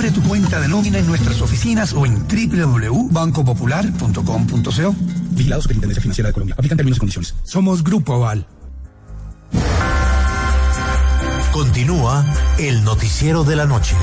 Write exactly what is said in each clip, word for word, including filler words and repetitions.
Abre tu cuenta de nómina en nuestras oficinas o en doble u doble u doble u punto banco popular punto com punto co. Vigilado Superintendencia Financiera de Colombia. Aplican términos y condiciones. Somos Grupo Aval. Continúa el noticiero de la noche.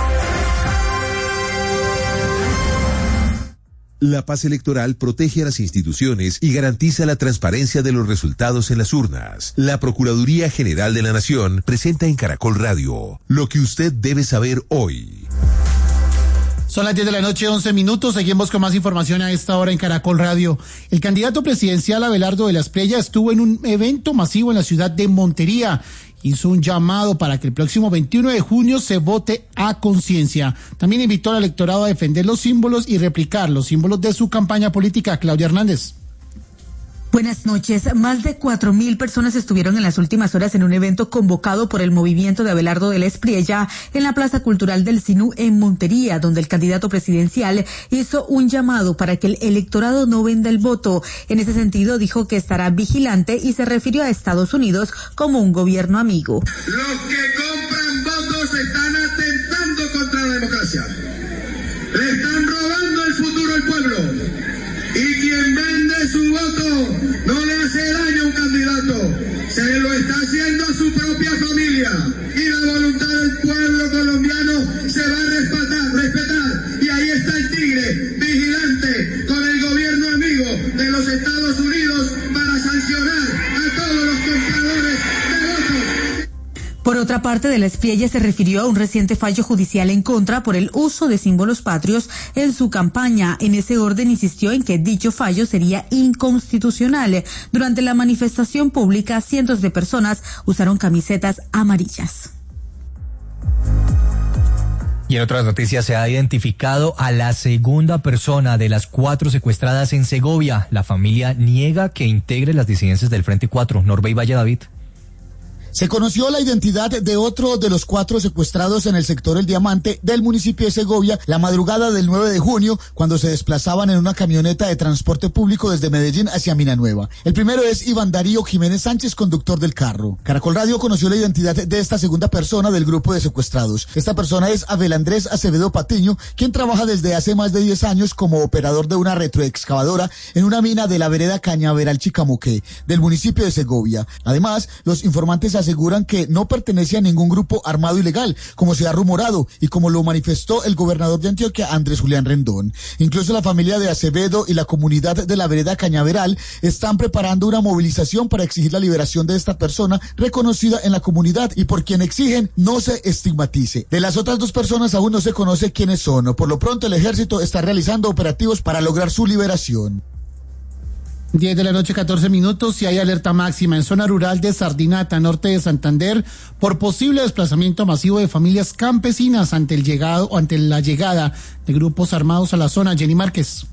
La paz electoral protege a las instituciones y garantiza la transparencia de los resultados en las urnas. La Procuraduría General de la Nación presenta en Caracol Radio lo que usted debe saber hoy. Son las diez de la noche, once minutos. Seguimos con más información a esta hora en Caracol Radio. El candidato presidencial Abelardo de la Espriella estuvo en un evento masivo en la ciudad de Montería. Hizo un llamado para que el próximo veintiuno de junio se vote a conciencia. También invitó al electorado a defender los símbolos y replicar los símbolos de su campaña política. Claudia Hernández. Buenas noches. Más de cuatro mil personas estuvieron en las últimas horas en un evento convocado por el movimiento de Abelardo de la Espriella en la Plaza Cultural del Sinú en Montería, donde el candidato presidencial hizo un llamado para que el electorado no venda el voto. En ese sentido, dijo que estará vigilante y se refirió a Estados Unidos como un gobierno amigo. Los que compran votos están atentando contra la democracia. Le están robando el futuro al pueblo. Y quien vende su voto no le hace daño a un candidato, se lo está haciendo a su propia familia. Y la voluntad del pueblo colombiano se va a respetar, respetar. Y ahí está el tigre, vigilante, con el gobierno amigo de los Estados Unidos para sancionar a todos los compradores de votos. Por otra parte, de la Espriella se refirió a un reciente fallo judicial en contra por el uso de símbolos patrios en su campaña. En ese orden insistió en que dicho fallo sería inconstitucional. Durante la manifestación pública, cientos de personas usaron camisetas amarillas. Y en otras noticias, se ha identificado a la segunda persona de las cuatro secuestradas en Segovia. La familia niega que integre las disidencias del Frente cuatro. Norbey Valle David. Se conoció la identidad de otro de los cuatro secuestrados en el sector El Diamante del municipio de Segovia la madrugada del nueve de junio, cuando se desplazaban en una camioneta de transporte público desde Medellín hacia Minanueva. El primero es Iván Darío Jiménez Sánchez, conductor del carro. Caracol Radio conoció la identidad de esta segunda persona del grupo de secuestrados. Esta persona es Abel Andrés Acevedo Patiño, quien trabaja desde hace más de diez años como operador de una retroexcavadora en una mina de la vereda Cañaveral Chicamoqué, del municipio de Segovia. Además, los informantes aseguran que no pertenece a ningún grupo armado ilegal, como se ha rumorado y como lo manifestó el gobernador de Antioquia, Andrés Julián Rendón. Incluso la familia de Acevedo y la comunidad de la vereda Cañaveral están preparando una movilización para exigir la liberación de esta persona reconocida en la comunidad y por quien exigen no se estigmatice. De las otras dos personas aún no se conoce quiénes son. Por lo pronto, el ejército está realizando operativos para lograr su liberación. diez de la noche, catorce minutos, y hay alerta máxima en zona rural de Sardinata, norte de Santander, por posible desplazamiento masivo de familias campesinas ante el llegado, ante la llegada de grupos armados a la zona. Jenny Márquez.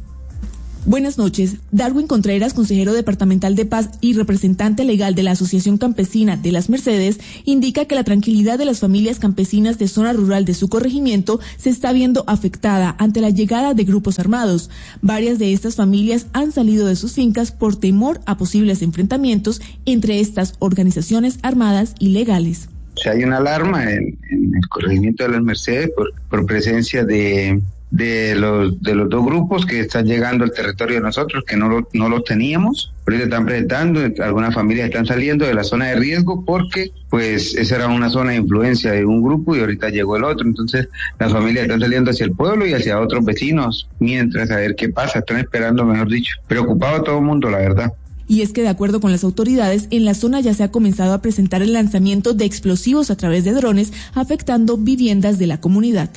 Buenas noches. Darwin Contreras, consejero departamental de Paz y representante legal de la Asociación Campesina de las Mercedes, indica que la tranquilidad de las familias campesinas de zona rural de su corregimiento se está viendo afectada ante la llegada de grupos armados. Varias de estas familias han salido de sus fincas por temor a posibles enfrentamientos entre estas organizaciones armadas ilegales. O sea, hay una alarma en, en el corregimiento de las Mercedes por, por presencia de... de los de los dos grupos que están llegando al territorio de nosotros, que no lo, no lo teníamos. Ahorita están presentando, algunas familias están saliendo de la zona de riesgo porque pues esa era una zona de influencia de un grupo y ahorita llegó el otro. Entonces las familias están saliendo hacia el pueblo y hacia otros vecinos, mientras a ver qué pasa, están esperando, mejor dicho. Preocupado todo el mundo, la verdad. Y es que, de acuerdo con las autoridades, en la zona ya se ha comenzado a presentar el lanzamiento de explosivos a través de drones, afectando viviendas de la comunidad.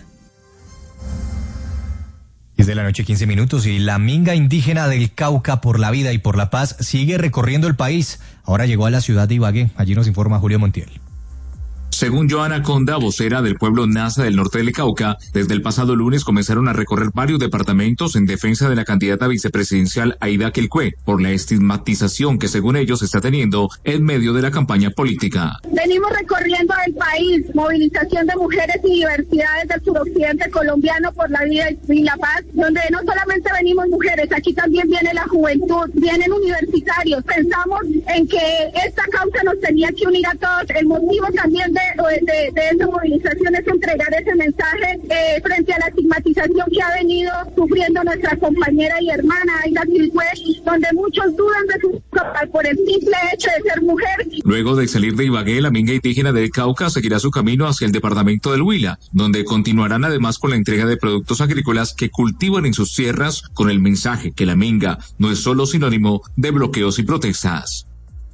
diez de la noche, quince minutos, y la minga indígena del Cauca por la vida y por la paz sigue recorriendo el país. Ahora llegó a la ciudad de Ibagué. Allí nos informa Julio Montiel. Según Joana Conda, vocera del pueblo Nasa del norte del Cauca, desde el pasado lunes comenzaron a recorrer varios departamentos en defensa de la candidata vicepresidencial Aida Quilcue por la estigmatización que según ellos está teniendo en medio de la campaña política. Venimos recorriendo el país, movilización de mujeres y diversidades del suroccidente colombiano por la vida y la paz, donde no solamente venimos mujeres, aquí también viene la juventud, vienen universitarios. Pensamos en que esta causa nos tenía que unir a todos. El motivo también de de, de esa movilización es entregar ese mensaje eh, frente a la estigmatización que ha venido sufriendo nuestra compañera y hermana Aida Quilpué, donde muchos dudan de su capaz por el simple hecho de ser mujer. Luego de salir de Ibagué, la minga indígena del Cauca seguirá su camino hacia el departamento del Huila, donde continuarán además con la entrega de productos agrícolas que cultivan en sus tierras, con el mensaje que la minga no es solo sinónimo de bloqueos y protestas.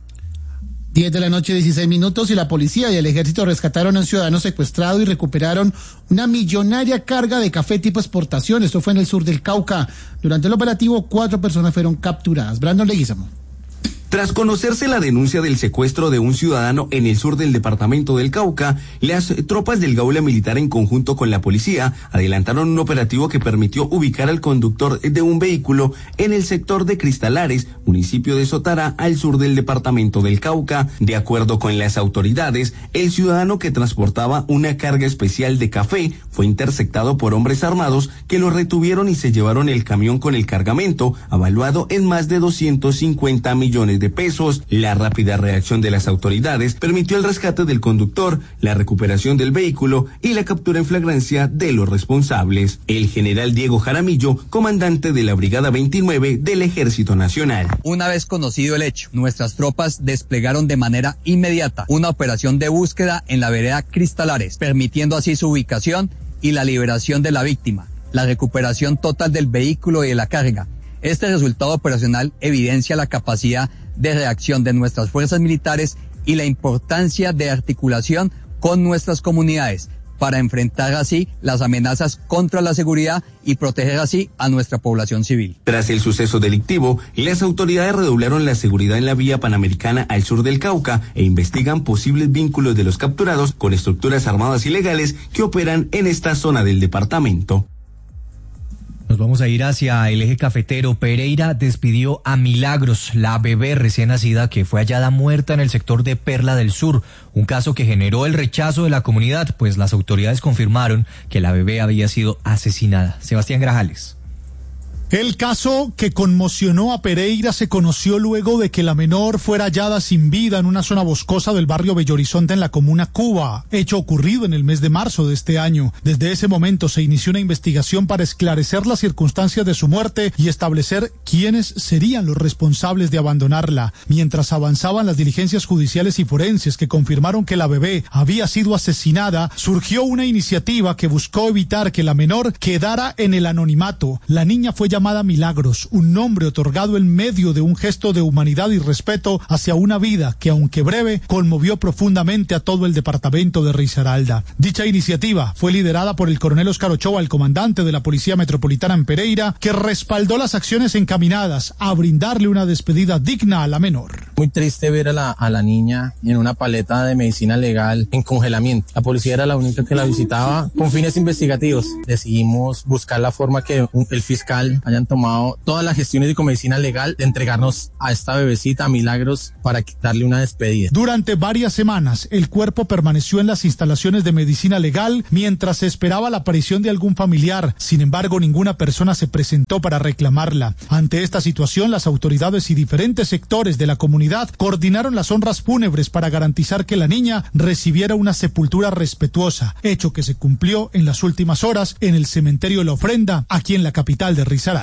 diez de la noche, dieciséis minutos, y la policía y el ejército rescataron a un ciudadano secuestrado y recuperaron una millonaria carga de café tipo exportación. Esto fue en el sur del Cauca. Durante el operativo, cuatro personas fueron capturadas. Brandon Leguizamo. Tras conocerse la denuncia del secuestro de un ciudadano en el sur del departamento del Cauca, las tropas del Gaula Militar en conjunto con la policía adelantaron un operativo que permitió ubicar al conductor de un vehículo en el sector de Cristalares, municipio de Sotará, al sur del departamento del Cauca. De acuerdo con las autoridades, el ciudadano que transportaba una carga especial de café fue interceptado por hombres armados que lo retuvieron y se llevaron el camión con el cargamento, avaluado en más de doscientos cincuenta millones de pesos. La rápida reacción de las autoridades permitió el rescate del conductor, la recuperación del vehículo y la captura en flagrancia de los responsables. El general Diego Jaramillo, comandante de la Brigada veintinueve del Ejército Nacional. Una vez conocido el hecho, nuestras tropas desplegaron de manera inmediata una operación de búsqueda en la vereda Cristalares, permitiendo así su ubicación y la liberación de la víctima, la recuperación total del vehículo y de la carga. Este resultado operacional evidencia la capacidad de reacción de nuestras fuerzas militares y la importancia de articulación con nuestras comunidades para enfrentar así las amenazas contra la seguridad y proteger así a nuestra población civil. Tras el suceso delictivo, las autoridades redoblaron la seguridad en la vía panamericana al sur del Cauca e investigan posibles vínculos de los capturados con estructuras armadas ilegales que operan en esta zona del departamento. Nos vamos a ir hacia el eje cafetero. Pereira despidió a Milagros, la bebé recién nacida que fue hallada muerta en el sector de Perla del Sur, un caso que generó el rechazo de la comunidad, pues las autoridades confirmaron que la bebé había sido asesinada. Sebastián Grajales. El caso que conmocionó a Pereira se conoció luego de que la menor fuera hallada sin vida en una zona boscosa del barrio Bello Horizonte en la comuna Cuba, hecho ocurrido en el mes de marzo de este año. Desde ese momento se inició una investigación para esclarecer las circunstancias de su muerte y establecer quiénes serían los responsables de abandonarla. Mientras avanzaban las diligencias judiciales y forenses que confirmaron que la bebé había sido asesinada, surgió una iniciativa que buscó evitar que la menor quedara en el anonimato. La niña fue llamada Milagros, un nombre otorgado en medio de un gesto de humanidad y respeto hacia una vida que, aunque breve, conmovió profundamente a todo el departamento de Risaralda. Dicha iniciativa fue liderada por el coronel Oscar Ochoa, el comandante de la Policía Metropolitana en Pereira, que respaldó las acciones encaminadas a brindarle una despedida digna a la menor. Muy triste ver a la, a la niña en una paleta de medicina legal en congelamiento. La policía era la única que la visitaba con fines investigativos. Decidimos buscar la forma que un, el fiscal hayan tomado todas las gestiones de medicina legal de entregarnos a esta bebecita, a Milagros, para darle una despedida. Durante varias semanas, el cuerpo permaneció en las instalaciones de medicina legal mientras se esperaba la aparición de algún familiar. Sin embargo, ninguna persona se presentó para reclamarla. Ante esta situación, las autoridades y diferentes sectores de la comunidad coordinaron las honras fúnebres para garantizar que la niña recibiera una sepultura respetuosa, hecho que se cumplió en las últimas horas en el cementerio La Ofrenda, aquí en la capital de Risaralda.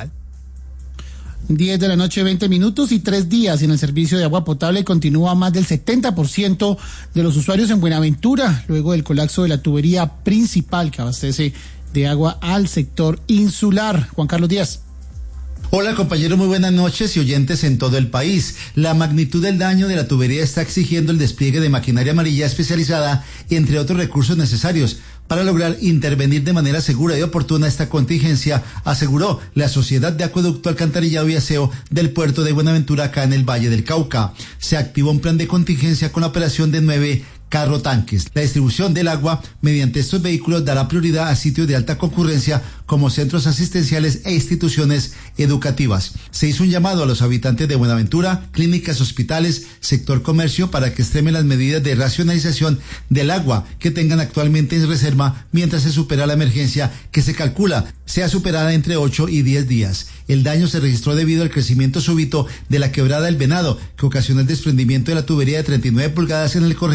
diez de la noche, veinte minutos, y tres días en el servicio de agua potable continúa más del setenta por ciento de los usuarios en Buenaventura, luego del colapso de la tubería principal que abastece de agua al sector insular. Juan Carlos Díaz. Hola compañeros, muy buenas noches y oyentes en todo el país. La magnitud del daño de la tubería está exigiendo el despliegue de maquinaria amarilla especializada, entre otros recursos necesarios, para lograr intervenir de manera segura y oportuna esta contingencia, aseguró la Sociedad de Acueducto, Alcantarillado y Aseo del puerto de Buenaventura, acá en el Valle del Cauca. Se activó un plan de contingencia con la operación de nueve carro tanques. La distribución del agua mediante estos vehículos dará prioridad a sitios de alta concurrencia como centros asistenciales e instituciones educativas. Se hizo un llamado a los habitantes de Buenaventura, clínicas, hospitales, sector comercio, para que extremen las medidas de racionalización del agua que tengan actualmente en reserva mientras se supera la emergencia, que se calcula sea superada entre ocho y diez días. El daño se registró debido al crecimiento súbito de la quebrada del Venado, que ocasionó el desprendimiento de la tubería de treinta y nueve pulgadas en el corregimiento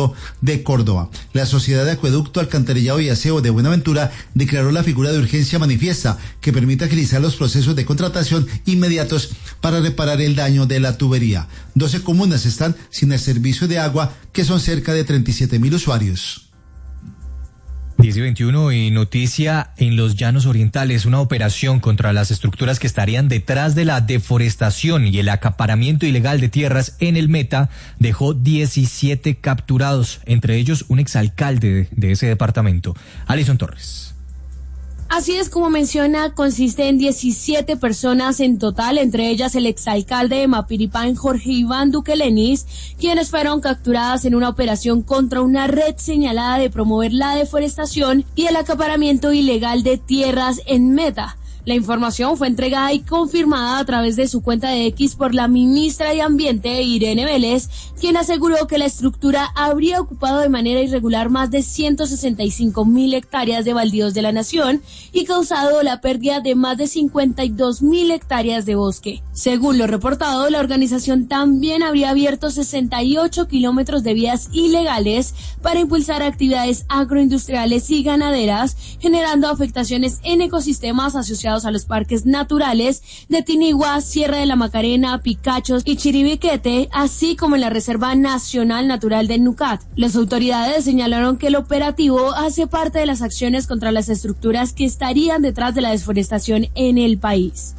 departamento de Córdoba. La Sociedad de Acueducto, Alcantarillado y Aseo de Buenaventura declaró la figura de urgencia manifiesta que permite agilizar los procesos de contratación inmediatos para reparar el daño de la tubería. doce comunas están sin el servicio de agua, que son cerca de treinta y siete mil usuarios. diez y veintiuno y noticia en los Llanos Orientales, una operación contra las estructuras que estarían detrás de la deforestación y el acaparamiento ilegal de tierras en el Meta dejó diecisiete capturados, entre ellos un exalcalde de, de ese departamento. Alison Torres. Así es como menciona, consiste en diecisiete personas en total, entre ellas el exalcalde de Mapiripán, Jorge Iván Duque Lenis, quienes fueron capturadas en una operación contra una red señalada de promover la deforestación y el acaparamiento ilegal de tierras en Meta. La información fue entregada y confirmada a través de su cuenta de X por la ministra de Ambiente, Irene Vélez, quien aseguró que la estructura habría ocupado de manera irregular más de ciento sesenta y cinco mil hectáreas de baldíos de la nación y causado la pérdida de más de cincuenta y dos mil hectáreas de bosque. Según lo reportado, la organización también habría abierto sesenta y ocho kilómetros de vías ilegales para impulsar actividades agroindustriales y ganaderas, generando afectaciones en ecosistemas asociados a los parques naturales de Tinigua, Sierra de la Macarena, Picachos y Chiribiquete, así como en la Reserva Nacional Natural de Nucat. Las autoridades señalaron que el operativo hace parte de las acciones contra las estructuras que estarían detrás de la deforestación en el país.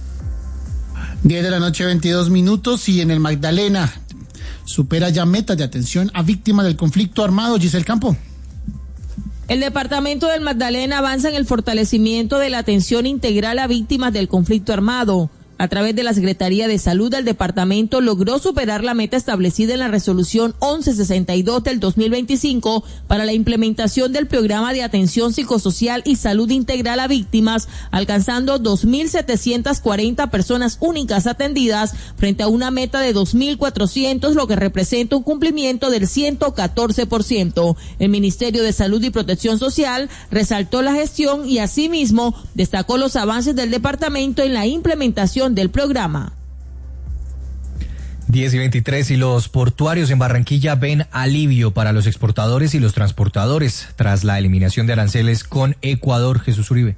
diez de la noche, veintidós minutos, y en el Magdalena supera ya metas de atención a víctimas del conflicto armado. Giselle Campo. El departamento del Magdalena avanza en el fortalecimiento de la atención integral a víctimas del conflicto armado. A través de la Secretaría de Salud del departamento logró superar la meta establecida en la resolución once sesenta y dos del dos mil veinticinco para la implementación del programa de atención psicosocial y salud integral a víctimas, alcanzando dos mil setecientas cuarenta personas únicas atendidas frente a una meta de dos mil cuatrocientos, lo que representa un cumplimiento del ciento catorce por ciento. El Ministerio de Salud y Protección Social resaltó la gestión y asimismo destacó los avances del departamento en la implementación del programa. diez y veintitrés y los portuarios en Barranquilla ven alivio para los exportadores y los transportadores tras la eliminación de aranceles con Ecuador. Jesús Uribe.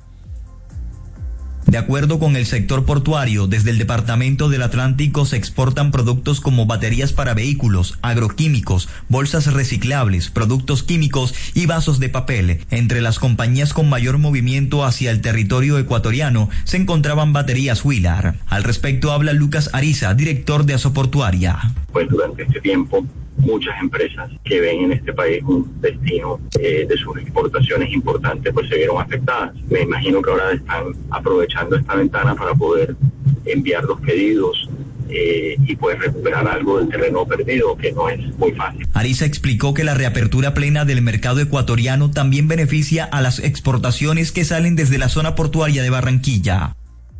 De acuerdo con el sector portuario, desde el Departamento del Atlántico se exportan productos como baterías para vehículos, agroquímicos, bolsas reciclables, productos químicos y vasos de papel. Entre las compañías con mayor movimiento hacia el territorio ecuatoriano se encontraban baterías Huilar. Al respecto habla Lucas Ariza, director de Asoportuaria. Pues durante este tiempo muchas empresas que ven en este país un destino eh, de sus exportaciones importantes pues se vieron afectadas. Me imagino que ahora están aprovechando esta ventana para poder enviar los pedidos eh, y poder recuperar algo del terreno perdido, que no es muy fácil. Ariza explicó que la reapertura plena del mercado ecuatoriano también beneficia a las exportaciones que salen desde la zona portuaria de Barranquilla.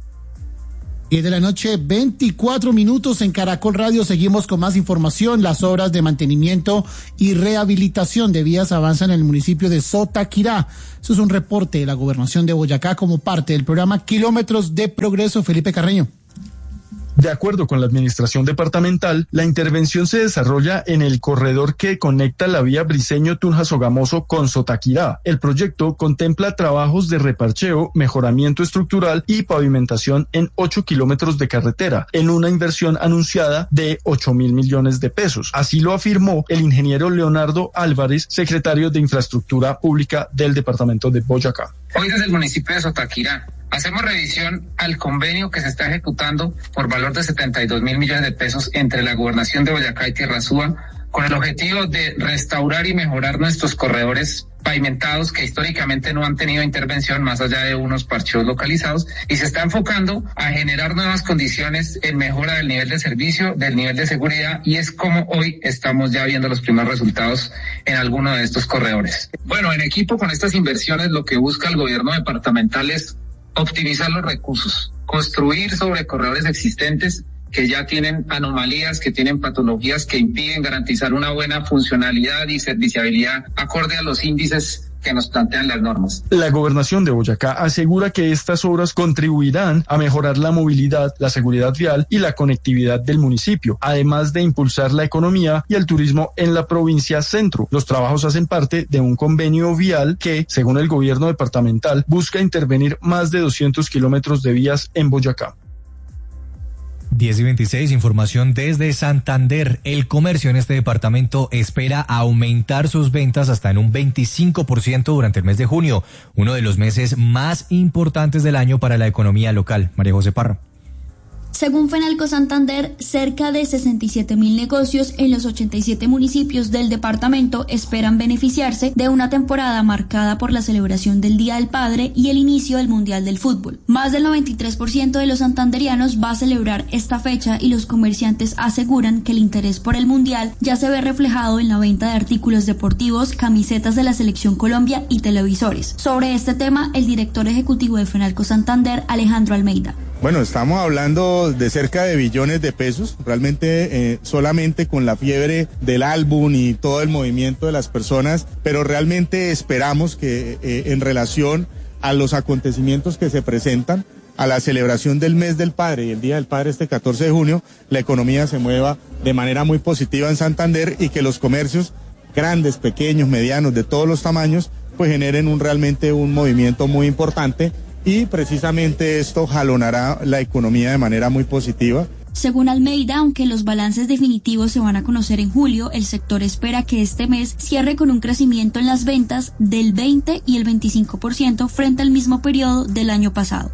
diez de la noche, veinticuatro minutos en Caracol Radio. Seguimos con más información. Las obras de mantenimiento y rehabilitación de vías avanzan en el municipio de Sotaquirá. Eso es un reporte de la Gobernación de Boyacá como parte del programa Kilómetros de Progreso. Felipe Carreño. De acuerdo con la administración departamental, la intervención se desarrolla en el corredor que conecta la vía Briceño-Tunja-Sogamoso con Sotaquirá. El proyecto contempla trabajos de reparcheo, mejoramiento estructural y pavimentación en ocho kilómetros de carretera, en una inversión anunciada de ocho mil millones de pesos. Así lo afirmó el ingeniero Leonardo Álvarez, secretario de Infraestructura Pública del departamento de Boyacá. Hoy desde el municipio de Sotaquirá hacemos revisión al convenio que se está ejecutando por valor de setenta y dos mil millones de pesos entre la Gobernación de Boyacá y Tierra Súa, con el objetivo de restaurar y mejorar nuestros corredores pavimentados que históricamente no han tenido intervención más allá de unos parcheos localizados, y se está enfocando a generar nuevas condiciones en mejora del nivel de servicio, del nivel de seguridad, y es como hoy estamos ya viendo los primeros resultados en alguno de estos corredores. Bueno, en equipo con estas inversiones lo que busca el gobierno departamental es optimizar los recursos, construir sobre corredores existentes que ya tienen anomalías, que tienen patologías que impiden garantizar una buena funcionalidad y serviciabilidad acorde a los índices que nos plantean las normas. La gobernación de Boyacá asegura que estas obras contribuirán a mejorar la movilidad, la seguridad vial y la conectividad del municipio, además de impulsar la economía y el turismo en la provincia centro. Los trabajos hacen parte de un convenio vial que, según el gobierno departamental, busca intervenir más de doscientos kilómetros de vías en Boyacá. diez y veintiséis, información desde Santander. El comercio en este departamento espera aumentar sus ventas hasta en un veinticinco por ciento durante el mes de junio, uno de los meses más importantes del año para la economía local. María José Parra. Según Fenalco Santander, cerca de sesenta y siete mil negocios en los ochenta y siete municipios del departamento esperan beneficiarse de una temporada marcada por la celebración del Día del Padre y el inicio del Mundial del Fútbol. Más del noventa y tres por ciento de los santanderianos va a celebrar esta fecha y los comerciantes aseguran que el interés por el Mundial ya se ve reflejado en la venta de artículos deportivos, camisetas de la Selección Colombia y televisores. Sobre este tema, el director ejecutivo de Fenalco Santander, Alejandro Almeida. Bueno, estamos hablando de cerca de billones de pesos, realmente eh, solamente con la fiebre del álbum y todo el movimiento de las personas, pero realmente esperamos que eh, en relación a los acontecimientos que se presentan, a la celebración del mes del padre y el Día del Padre este catorce de junio, la economía se mueva de manera muy positiva en Santander y que los comercios grandes, pequeños, medianos, de todos los tamaños, pues generen un realmente un movimiento muy importante. Y precisamente esto jalonará la economía de manera muy positiva. Según Almeida, aunque los balances definitivos se van a conocer en julio, el sector espera que este mes cierre con un crecimiento en las ventas del veinte y el veinticinco por ciento frente al mismo periodo del año pasado.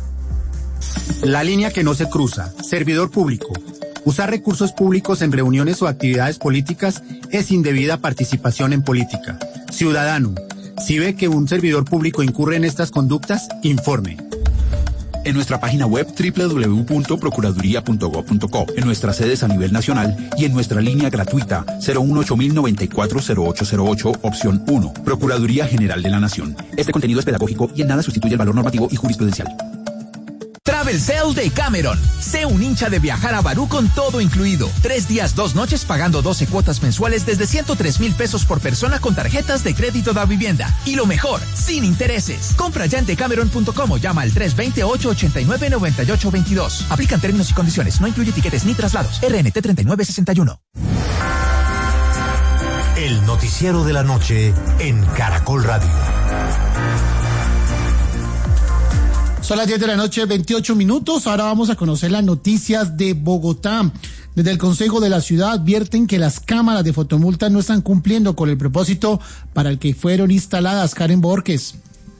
La línea que no se cruza. Servidor público. Usar recursos públicos en reuniones o actividades políticas es indebida participación en política. Ciudadano. Si ve que un servidor público incurre en estas conductas, informe. En nuestra página web doble u doble u doble u punto procuraduría punto gob punto co, en nuestras sedes a nivel nacional y en nuestra línea gratuita cero uno ocho mil noventa y cuatro cero ocho cero ocho, opción uno. Procuraduría General de la Nación. Este contenido es pedagógico y en nada sustituye el valor normativo y jurisprudencial. Travelcel de Cameron. Sé un hincha de viajar a Barú con todo incluido. Tres días, dos noches pagando doce cuotas mensuales desde ciento tres mil pesos por persona con tarjetas de crédito de vivienda. Y lo mejor, sin intereses. Compra ya en decameron punto com o llama al tres dos cero, ocho ocho nueve, nueve ocho dos dos. Aplican términos y condiciones. No incluye tiquetes ni traslados. R N T treinta y nueve sesenta y uno. El noticiero de la noche en Caracol Radio. Son las diez de la noche, veintiocho minutos. Ahora vamos a conocer las noticias de Bogotá. Desde el Consejo de la Ciudad advierten que las cámaras de fotomultas no están cumpliendo con el propósito para el que fueron instaladas. Karen Borges.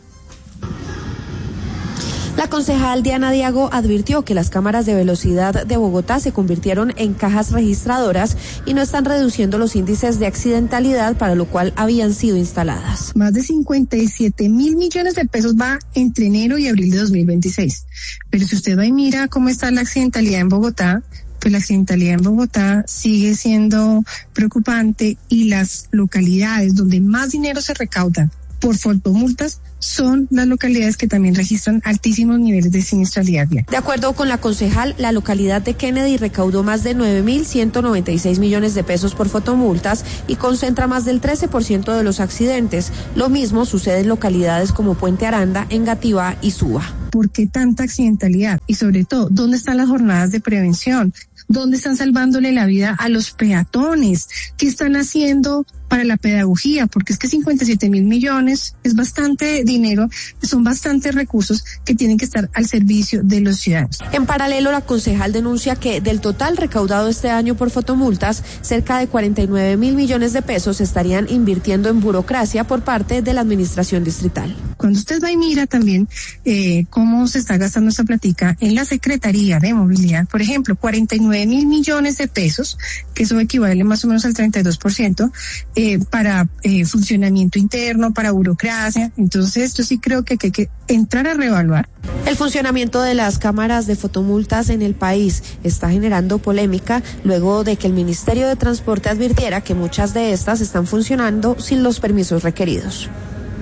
La concejal Diana Diago advirtió que las cámaras de velocidad de Bogotá se convirtieron en cajas registradoras y no están reduciendo los índices de accidentalidad para lo cual habían sido instaladas. Más de cincuenta y siete mil millones de pesos va entre enero y abril de dos mil veintiséis. Pero si usted va y mira cómo está la accidentalidad en Bogotá, pues la accidentalidad en Bogotá sigue siendo preocupante y las localidades donde más dinero se recauda por fotomultas son las localidades que también registran altísimos niveles de siniestralidad vial. De acuerdo con la concejal, la localidad de Kennedy recaudó más de nueve mil ciento noventa y seis millones de pesos por fotomultas y concentra más del trece por ciento de los accidentes. Lo mismo sucede en localidades como Puente Aranda, Engativá y Suba. ¿Por qué tanta accidentalidad? Y sobre todo, ¿dónde están las jornadas de prevención? ¿Dónde están salvándole la vida a los peatones? ¿Qué están haciendo para la pedagogía? Porque es que cincuenta y siete mil millones es bastante dinero, son bastantes recursos que tienen que estar al servicio de los ciudadanos. En paralelo, la concejal denuncia que del total recaudado este año por fotomultas, cerca de cuarenta y nueve mil millones de pesos se estarían invirtiendo en burocracia por parte de la administración distrital. Cuando usted va y mira también eh, cómo se está gastando esa platica en la Secretaría de Movilidad, por ejemplo, cuarenta y nueve mil millones de pesos, que eso equivale más o menos al treinta y dos por ciento, eh, para eh, funcionamiento interno, para burocracia. Entonces yo sí creo que, que hay que entrar a reevaluar. El funcionamiento de las cámaras de fotomultas en el país está generando polémica luego de que el Ministerio de Transporte advirtiera que muchas de estas están funcionando sin los permisos requeridos.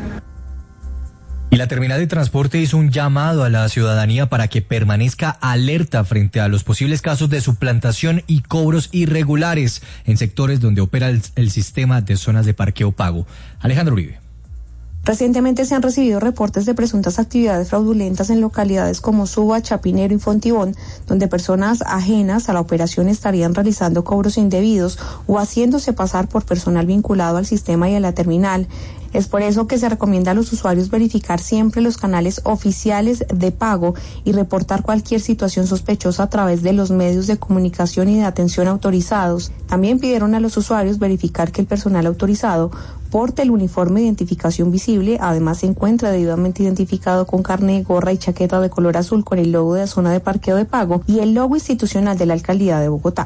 Y la terminal de transporte hizo un llamado a la ciudadanía para que permanezca alerta frente a los posibles casos de suplantación y cobros irregulares en sectores donde opera el, el sistema de zonas de parqueo pago. Alejandro Uribe. Recientemente se han recibido reportes de presuntas actividades fraudulentas en localidades como Suba, Chapinero y Fontibón, donde personas ajenas a la operación estarían realizando cobros indebidos o haciéndose pasar por personal vinculado al sistema y a la terminal. Es por eso que se recomienda a los usuarios verificar siempre los canales oficiales de pago y reportar cualquier situación sospechosa a través de los medios de comunicación y de atención autorizados. También pidieron a los usuarios verificar que el personal autorizado porte el uniforme de identificación visible, además se encuentra debidamente identificado con carné, gorra y chaqueta de color azul con el logo de la zona de parqueo de pago y el logo institucional de la Alcaldía de Bogotá.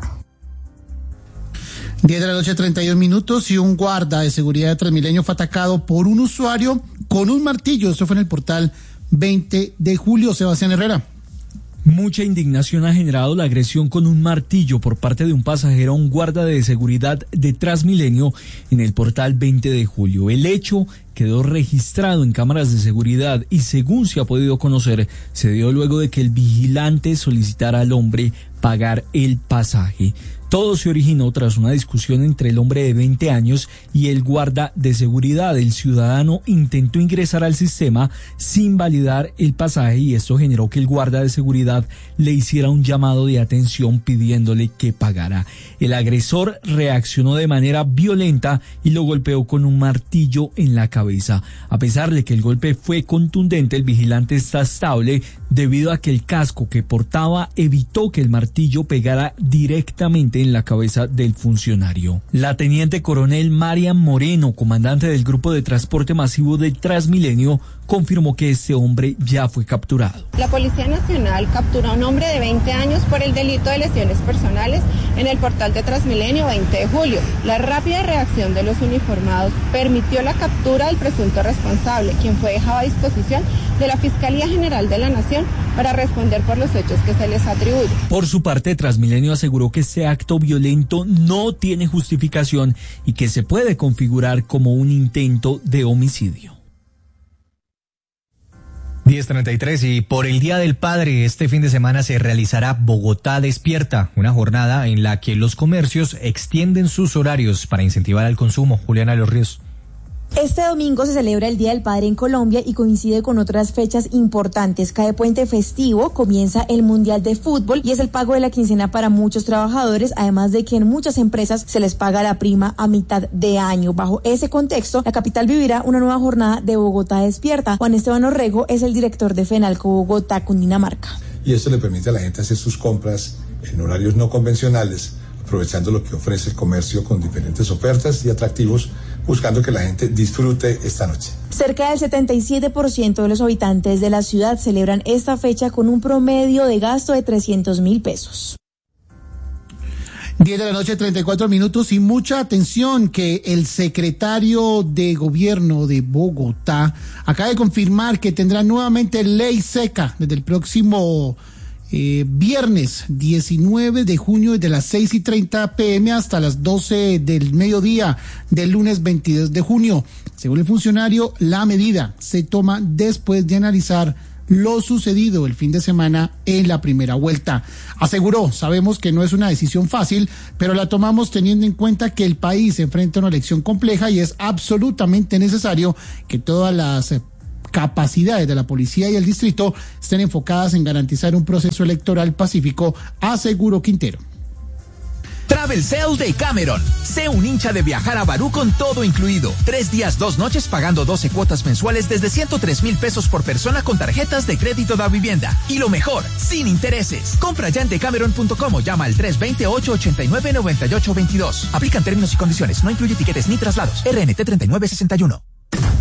diez de la noche, treinta y dos minutos, y un guarda de seguridad de Transmilenio fue atacado por un usuario con un martillo. Esto fue en el portal veinte de julio. Sebastián Herrera. Mucha indignación ha generado la agresión con un martillo por parte de un pasajero a un guarda de seguridad de Transmilenio en el portal veinte de julio. El hecho quedó registrado en cámaras de seguridad y, según se ha podido conocer, se dio luego de que el vigilante solicitara al hombre pagar el pasaje. Todo se originó tras una discusión entre el hombre de veinte años y el guarda de seguridad. El ciudadano intentó ingresar al sistema sin validar el pasaje y esto generó que el guarda de seguridad le hiciera un llamado de atención pidiéndole que pagara. El agresor reaccionó de manera violenta y lo golpeó con un martillo en la cabeza. A pesar de que el golpe fue contundente, el vigilante está estable debido a que el casco que portaba evitó que el martillo pegara directamente en la cabeza del funcionario. La teniente coronel Marian Moreno, comandante del grupo de transporte masivo del Transmilenio, confirmó que este hombre ya fue capturado. La Policía Nacional capturó a un hombre de veinte años por el delito de lesiones personales en el portal de Transmilenio veinte de julio. La rápida reacción de los uniformados permitió la captura del presunto responsable, quien fue dejado a disposición de la Fiscalía General de la Nación para responder por los hechos que se les atribuyen. Por su parte, Transmilenio aseguró que este acto violento no tiene justificación y que se puede configurar como un intento de homicidio. diez treinta y tres y por el Día del Padre este fin de semana se realizará Bogotá Despierta, una jornada en la que los comercios extienden sus horarios para incentivar el consumo. Juliana Los Ríos. Este domingo se celebra el Día del Padre en Colombia y coincide con otras fechas importantes. Cae puente festivo, comienza el Mundial de Fútbol y es el pago de la quincena para muchos trabajadores, además de que en muchas empresas se les paga la prima a mitad de año. Bajo ese contexto, la capital vivirá una nueva jornada de Bogotá Despierta. Juan Esteban Orrego es el director de FENALCO Bogotá, Cundinamarca. Y esto le permite a la gente hacer sus compras en horarios no convencionales, aprovechando lo que ofrece el comercio con diferentes ofertas y atractivos, buscando que la gente disfrute esta noche. Cerca del setenta y siete por ciento de los habitantes de la ciudad celebran esta fecha con un promedio de gasto de trescientos mil pesos. diez de la noche, treinta y cuatro minutos, y mucha atención que el secretario de gobierno de Bogotá acaba de confirmar que tendrá nuevamente ley seca desde el próximo Eh, viernes diecinueve de junio desde las seis y treinta pm hasta las doce del mediodía del lunes veintidós de junio. Según el funcionario, la medida se toma después de analizar lo sucedido el fin de semana en la primera vuelta. Aseguró, sabemos que no es una decisión fácil, pero la tomamos teniendo en cuenta que el país se enfrenta a una elección compleja y es absolutamente necesario que todas las capacidades de la policía y el distrito estén enfocadas en garantizar un proceso electoral pacífico, aseguró Quintero. Travel Sale de Cameron. Sé un hincha de viajar a Barú con todo incluido. Tres días, dos noches pagando doce cuotas mensuales desde ciento tres mil pesos por persona con tarjetas de crédito da vivienda. Y lo mejor, sin intereses. Compra ya en decameron punto com o llama al tres dos cero, ocho ocho nueve, nueve ocho dos dos. Aplican términos y condiciones. No incluye tiquetes ni traslados. R N T treinta y nueve sesenta y uno.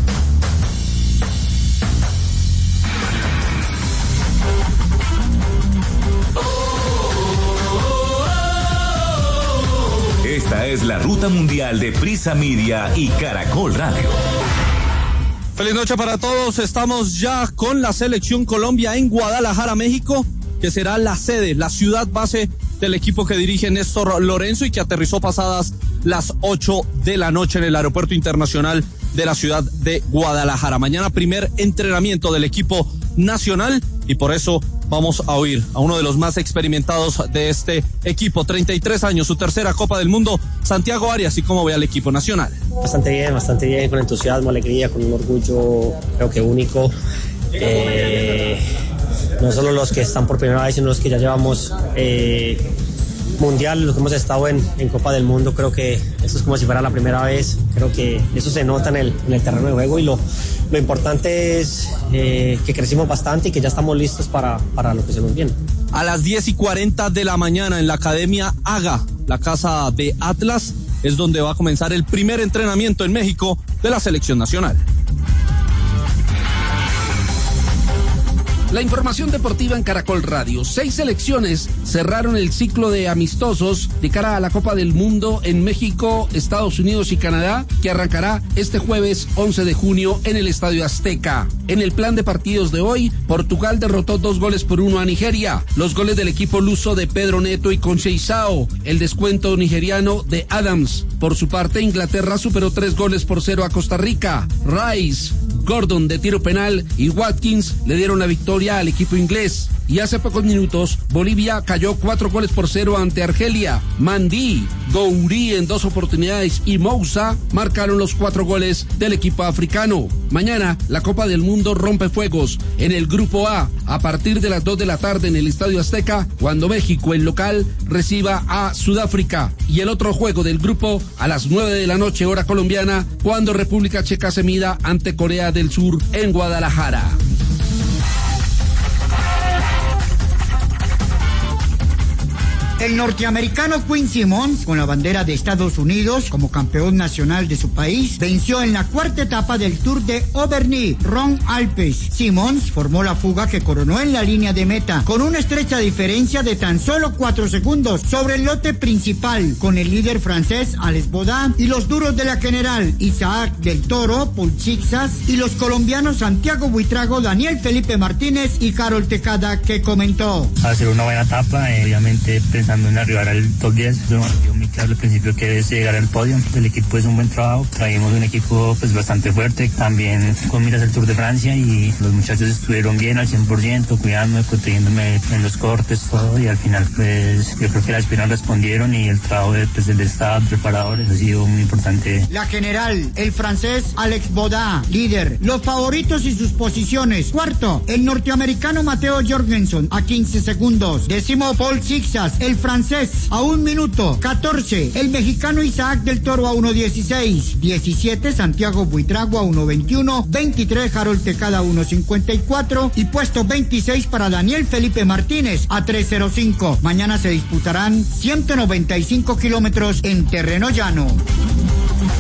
Esta es la ruta mundial de Prisa Media y Caracol Radio. Feliz noche para todos. Estamos ya con la Selección Colombia en Guadalajara, México, que será la sede, la ciudad base del equipo que dirige Néstor Lorenzo y que aterrizó pasadas las ocho de la noche en el Aeropuerto Internacional de la ciudad de Guadalajara. Mañana primer entrenamiento del equipo nacional y por eso vamos a oír a uno de los más experimentados de este equipo, treinta y tres años, su tercera Copa del Mundo, Santiago Arias, y cómo ve al equipo nacional. Bastante bien, bastante bien, con entusiasmo, alegría, con un orgullo creo que único. Eh, no solo los que están por primera vez, sino los que ya llevamos eh, mundial, los que hemos estado en, en Copa del Mundo. Creo que esto es como si fuera la primera vez. Creo que eso se nota en el, en el terreno de juego, y lo, lo importante es eh, que crecimos bastante y que ya estamos listos para, para lo que se nos viene. A las diez y cuarenta de la mañana en la Academia Haga, la casa de Atlas, es donde va a comenzar el primer entrenamiento en México de la selección nacional. La información deportiva en Caracol Radio. Seis selecciones cerraron el ciclo de amistosos de cara a la Copa del Mundo en México, Estados Unidos y Canadá, que arrancará este jueves once de junio en el Estadio Azteca. En el plan de partidos de hoy, Portugal derrotó dos goles por uno a Nigeria. Los goles del equipo luso de Pedro Neto y Conceição. El descuento nigeriano de Adams. Por su parte, Inglaterra superó tres goles por cero a Costa Rica. Rice, Gordon de tiro penal y Watkins le dieron la victoria al equipo inglés. Y hace pocos minutos, Bolivia cayó cuatro goles por cero ante Argelia. Mandí, Gourí en dos oportunidades y Moussa marcaron los cuatro goles del equipo africano. Mañana, la Copa del Mundo rompe fuegos en el Grupo A, a partir de las dos de la tarde en el Estadio Azteca, cuando México, el local, reciba a Sudáfrica. Y el otro juego del grupo a las nueve de la noche, hora colombiana, cuando República Checa se mida ante Corea del Sur en Guadalajara. El norteamericano Quinn Simmons, con la bandera de Estados Unidos como campeón nacional de su país, venció en la cuarta etapa del Tour de Auvergne-Rhône-Alpes. Simmons formó la fuga que coronó en la línea de meta, con una estrecha diferencia de tan solo cuatro segundos sobre el lote principal, con el líder francés Alex Baudin y los duros de la general Isaac del Toro, Paul Sixas, y los colombianos Santiago Buitrago, Daniel Felipe Martínez y Carol Tejada, que comentó: hacer una buena etapa, eh, obviamente pensando en arribar al top diez, yo muy claro al principio que es llegar al podio. El equipo es un buen trabajo, traímos un equipo pues bastante fuerte, también con miras al Tour de Francia, y los muchachos estuvieron bien al cien por ciento, cuidándome, protegiéndome en los cortes, todo, y al final pues yo creo que las piernas respondieron, y el trabajo de, pues, del staff, preparadores, ha sido muy importante. La general, el francés Alex Baudin, líder. Los favoritos y sus posiciones: cuarto, el norteamericano Matteo Jorgensen a quince segundos, décimo Paul Sixas, el francés a un minuto, catorce, el mexicano Isaac del Toro a uno dieciséis, diecisiete, Santiago Buitrago a uno veintiuno, veintitrés, Harold Tejada a uno cincuenta y cuatro, y puesto veintiséis para Daniel Felipe Martínez a tres cero cinco. Mañana se disputarán ciento noventa y cinco kilómetros en terreno llano.